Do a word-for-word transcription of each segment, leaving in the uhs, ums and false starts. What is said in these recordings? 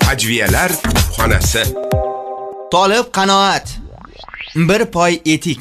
Hajviyalar xonasi. Tolib qanoat. Bir poy etik.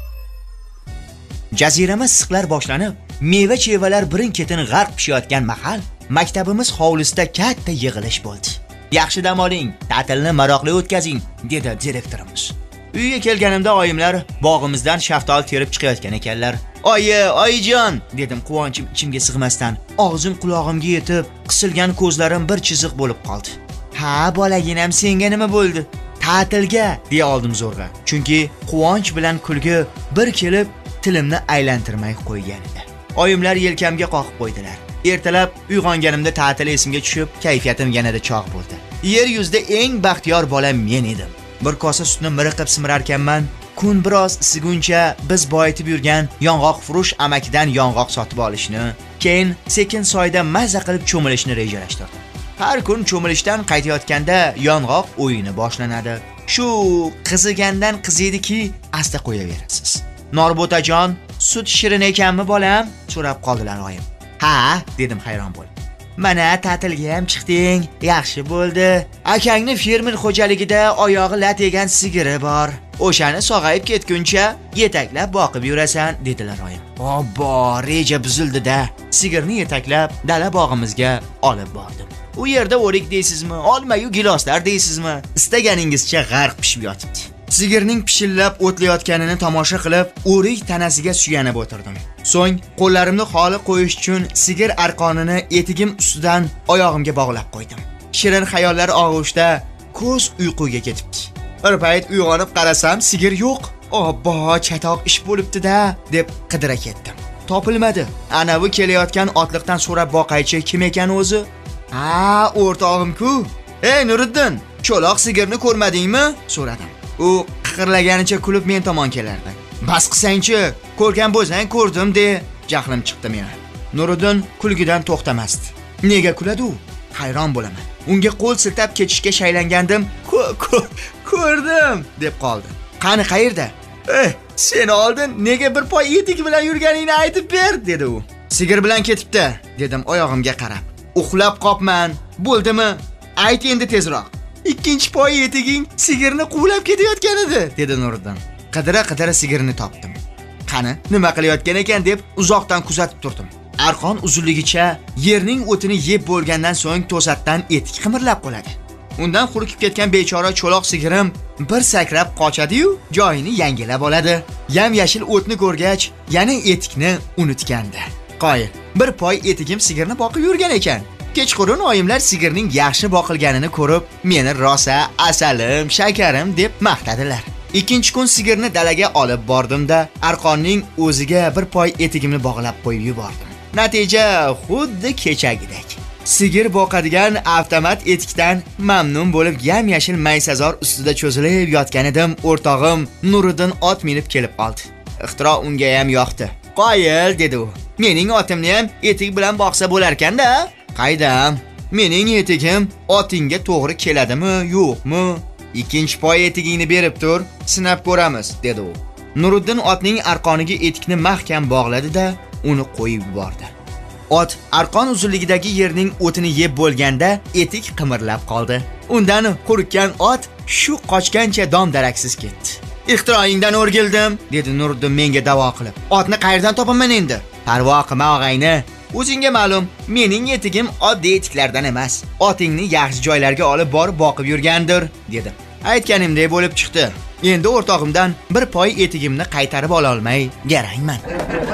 Jazirama issiqlar boshlanib, meva-chevalar birin-ketin g'arq pishayotgan mahal, maktabimiz hovlisida katta yig'ilish bo'ldi. Yaxshi dam oling, ta'tilni maroqli o'tkazing, dedi direktorimiz. Uyga kelganimda oyimlar bog'imizdan shaftoli terib chiqayotgan ekanlar. "Oyi, oyijon", dedim quvonchim ichimga sig'masdan. Og'zim qulog'imga yetib, qisilgan ko'zlarim bir chiziq bo'lib qoldi. "Ha, bolaginam, senga nima bo'ldi?" "Ta'tilga", deya oldim zo'rg'a. Chunki quvonch bilan kulgi bir kelib tilimni aylantirmay qo'ygan edi. Oyimlar yelkamga qoqib qo'ydilar. Ertalab uyg'onganimda ta'til esimga tushib, kayfiyatim yanada chog' bo'ldi. Yer yuzida eng baxtiyor bola men edim. Bir kosa sutni miriqib simirarkanman. Kun biroz isiguncha biz boyitib yurgan yong'oq furush amakidan yong'oq sotib olishni, keyin sekin soyda maza qilib cho'milishni rejalashtirdim. Har kun cho'milishdan qaytayotganda yong'oq o'yini boshlanadi. Shu qizigandan qiziydiki, asta qo'yaverasiz. "Norbotajon, sut shirin ekanmi bolam?" so'rab qoldilar oyim. "Ha", dedim hayron bo'lib. "Mana ta'tilga ham chiqding, yaxshi bo'ldi. Akangni fermer xo'jaligida oyog'i lat yegan sigiri bor. O'shani sog'ayib ketguncha yetaklab boqib yurasan", dedilar oyim. "Obbo, reja buzildi-da." Sigirni yetaklab dala bog'imizga olib bordim. U yerda o'rik deysizmi, olma-yu giloslar deysizmi, istaganingizcha g'arq pishib yotibdi. Sigirning pishillab o'tlayotganini tomosha qilib, o'rik tanasiga suyanib o'tirdim. So'ng qo'llarimni xoli qo'yish uchun sigir arqonini etigim ustidan oyog'imga bog'lab qo'ydim. Shirin xayollar og'ushida ko'z uyquga ketibdi. Bir payt uyg'onib qarasam, sigir yo'q. "Obbo, chatoq ish bo'libdi-da", deb qidira ketdim. Topilmadi. Ana bu kelayotgan otliqdan so'rab boqaychi kim ekan o'zi? "Ha, o'rtog'im-ku. Ey Nuriddin, cho'loq sigirni ko'rmadingmi?" so'radim. U qiqirlaganicha kulib men tomon kelardi. "Bas qilsangchi, ko'rgan bo'lsang ko'rdim", de jahlim chiqdi meni. Nuriddin kulgidan to'xtamasdi. Nega kuladi u? Hayron bo'laman. Unga qo'l siltab ketishga shaylangandim. "Ko'rdim", deb qoldi. "Qani qayerda?" "Eh, seni oldin nega bir poy etik bilan yurganingni aytib ber", dedi u. "Sigir bilan ketibdi", dedim oyog'imga qarab. "Uxlab qopman. Bo'ldimi? Ayt endi tezroq. Ikkinchi poy etiging sigirni quvlab ketayotgan edi", dedi Nuriddin. Qidira-qidira sigirni topdim. "Qani, nima qilayotgan ekan?" deb uzoqdan kuzatib turdim. Arqon uzunligicha yerning o'tini yeb bo'lgandan so'ng to'satdan etik qimirlab qoladi. Undan xurkib ketgan bechora cho'loq sigirim bir sakrab qochadi-yu, joyini yangilab oladi. Yam-yashil o'tni ko'rgach, yana etikni unutgandi. Qoyil, bir poy etigim sigirni boqib yurgan ekan. Kechqurun oyimlar sigirning yaxshi boqilganini ko'rib, meni rosa asalim, shakarim deb maqtadilar. Ikkinchi kun sigirni dalaga olib bordim-da, arqonning o'ziga bir poy etigimni bog'lab qo'yib yubordim. Natija xuddi kechagidek. Sigir boqadigan avtomat etikdan mamnun bo'lib yam-yashil maysazor ustida cho'zilib yotgan edim. O'rtog'im Nuriddin ot minib kelib qoldi. Ixtiro unga ham yoqdi. "Qoyil", dedi u. "Mening otimni ham etik bilan boqsa bo'lar ekan-da." "Qaydam? Mening etigim otingga to'g'ri keladimi, yo'qmi? Ikkinchi poy etigingni berib tur, sinab ko'ramiz", dedi u. Nuriddin otning arqoniga etikni mahkam bog'ladi-da, uni qo'yib yubordi. Ot arqon uzunligidagi yerning o'tini yeb bo'lganda etik qimirlab qoldi. Undan qo'rqgan ot shu qochgancha dom-daraksiz ketdi. "Ixtiroingdan o'rgildim", dedi Nuriddin menga da'vo qilib. "Otni qayerdan topaman endi?" "Parvo qilma og'ayni. O'zingga ma'lum, mening etigim oddiy etiklardan emas. Otingni yaxshi joylarga olib borib boqib yurgandir", dedi. Aytganimdek bo'lib chiqdi. Endi o'rtog'imdan bir poy etigimni qaytarib ola olmay garangman.